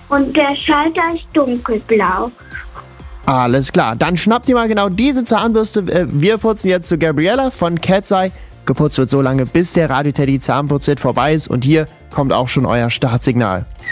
und der Schalter ist dunkelblau. Alles klar, dann schnappt ihr mal genau diese Zahnbürste. Wir putzen jetzt zu Gabriella von Cat's Eye. Geputzt wird so lange, bis der Radio Teddy Zahnputzhit vorbei ist und hier kommt auch schon euer Startsignal.